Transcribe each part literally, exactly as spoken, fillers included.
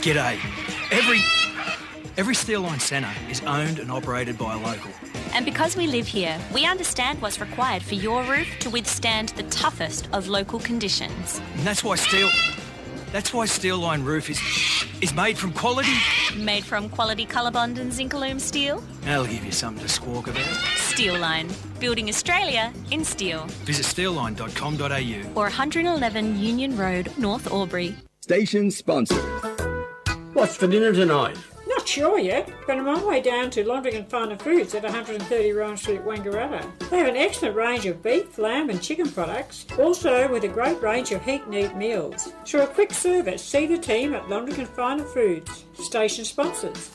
G'day. Every every Steelline centre is owned and operated by a local. And because we live here, we understand what's required for your roof to withstand the toughest of local conditions. And that's why Steel... That's why Steelline Roof is is made from quality... Made from quality Colorbond and Zincalume steel. That'll give you something to squawk about. Steelline, building Australia in steel. Visit steelline dot com dot a u. Or one eleven Union Road, North Albury. Station sponsors. What's for dinner tonight? Not sure yet, but I'm on my way down to Londrigan Farmer Foods at one thirty Ryan Street, Wangaratta. They have an excellent range of beef, lamb and chicken products, also with a great range of heat and eat meals. For a quick service, see the team at Londrigan Farmer Foods. Station sponsors.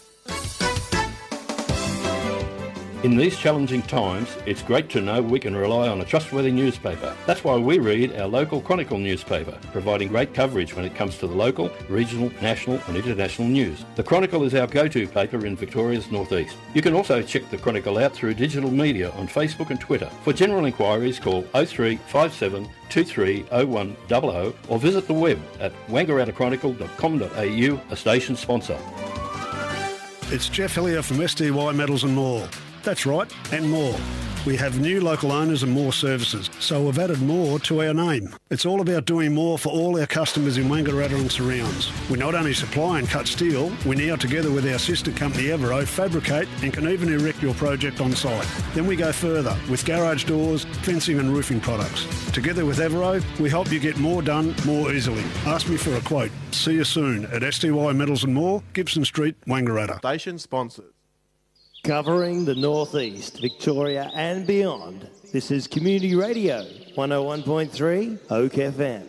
In these challenging times, it's great to know we can rely on a trustworthy newspaper. That's why we read our local Chronicle newspaper, providing great coverage when it comes to the local, regional, national and international news. The Chronicle is our go-to paper in Victoria's northeast. You can also check the Chronicle out through digital media on Facebook and Twitter. For general inquiries, call oh three five seven two three oh one hundred hundred or visit the web at wangaratta chronicle dot com dot a u, a station sponsor. It's Jeff Hillier from S D Y Metals and More. That's right, and more. We have new local owners and more services, so we've added more to our name. It's all about doing more for all our customers in Wangaratta and surrounds. We not only supply and cut steel, we now, together with our sister company Evero, fabricate and can even erect your project on site. Then we go further with garage doors, fencing and roofing products. Together with Evero, we help you get more done more easily. Ask me for a quote. See you soon at S D Y Metals and More, Gibson Street, Wangaratta. Station sponsors. Covering the northeast, Victoria and beyond, this is Community Radio, one oh one point three Oak F M.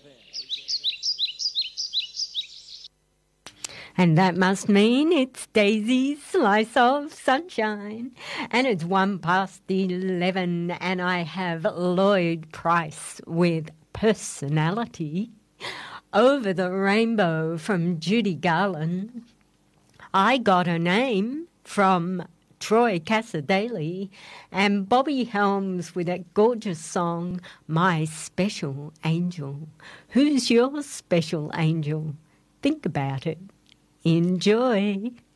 And that must mean it's Daisy's Slice of Sunshine. And it's one past eleven, and I have Lloyd Price with Personality. Over the Rainbow from Judy Garland. I Got a Name from Troy Cassadaly, and Bobby Helms with that gorgeous song, My Special Angel. Who's your special angel? Think about it. Enjoy.